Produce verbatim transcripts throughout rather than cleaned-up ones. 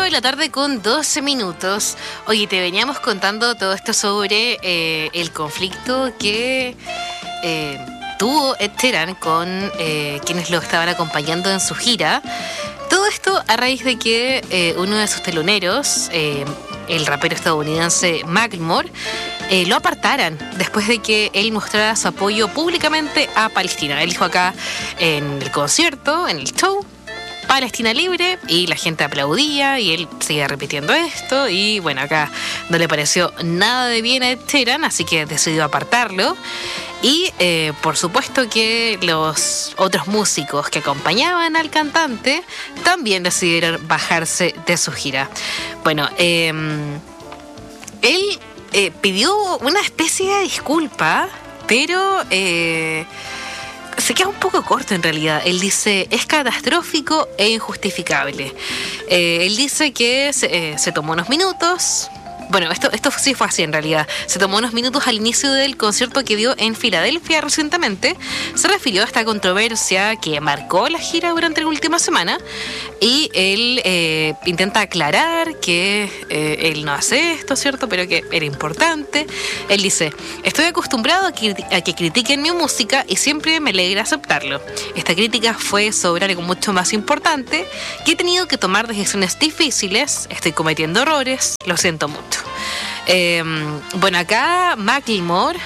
de la tarde con doce minutos. Oye, te veníamos contando todo esto sobre eh, el conflicto que eh, tuvo Ed Sheeran con eh, quienes lo estaban acompañando en su gira. Todo esto a raíz de que eh, uno de sus teloneros, eh, el rapero estadounidense Macklemore, eh, lo apartaran después de que él mostrara su apoyo públicamente a Palestina. Él dijo acá en el concierto, en el show, Palestina libre, y la gente aplaudía y él seguía repitiendo esto y bueno, acá no le pareció nada de bien a Ed Sheeran, así que decidió apartarlo. Y eh, por supuesto que los otros músicos que acompañaban al cantante también decidieron bajarse de su gira. Bueno, eh, él eh, pidió una especie de disculpa, pero eh, se queda un poco corto en realidad. Él dice, es catastrófico e injustificable. Eh, él dice que se, eh, se tomó unos minutos. Bueno, esto, esto sí fue así en realidad. Se tomó unos minutos al inicio del concierto que dio en Filadelfia recientemente. Se refirió a esta controversia que marcó la gira durante la última semana. Y él eh, intenta aclarar que eh, él no hace esto, ¿cierto? Pero que era importante. Él dice, estoy acostumbrado a que, a que critiquen mi música y siempre me alegra aceptarlo. Esta crítica fue sobre algo mucho más importante, que he tenido que tomar decisiones difíciles, estoy cometiendo errores, lo siento mucho. Eh, bueno, acá Macklemore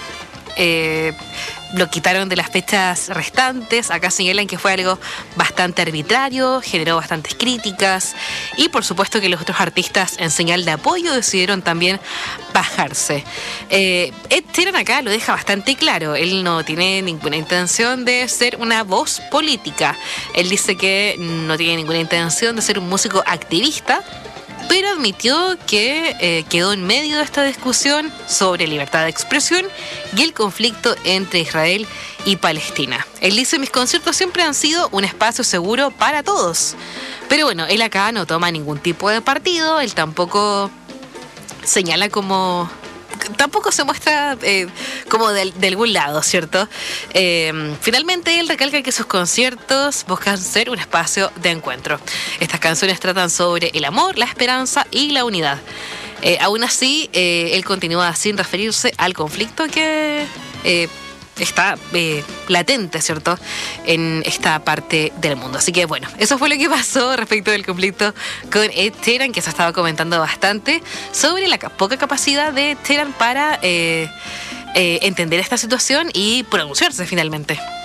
eh, lo quitaron de las fechas restantes. Acá señalan que fue algo bastante arbitrario, generó bastantes críticas y por supuesto que los otros artistas en señal de apoyo decidieron también bajarse. eh, Ed Sheeran acá lo deja bastante claro, él no tiene ninguna intención de ser una voz política. Él dice que no tiene ninguna intención de ser un músico activista, pero admitió que eh, quedó en medio de esta discusión sobre libertad de expresión y el conflicto entre Israel y Palestina. Él dice, mis conciertos siempre han sido un espacio seguro para todos. Pero bueno, él acá no toma ningún tipo de partido, él tampoco señala como... Tampoco se muestra eh, como de, de algún lado, ¿cierto? Eh, finalmente, él recalca que sus conciertos buscan ser un espacio de encuentro. Estas canciones tratan sobre el amor, la esperanza y la unidad. Eh, aún así, eh, él continúa sin referirse al conflicto que eh, está eh, latente, ¿cierto?, en esta parte del mundo. Así que bueno, eso fue lo que pasó respecto del conflicto con Ed Sheeran, que se estaba comentando bastante sobre la poca capacidad de Ed Sheeran para eh, eh, entender esta situación y pronunciarse finalmente.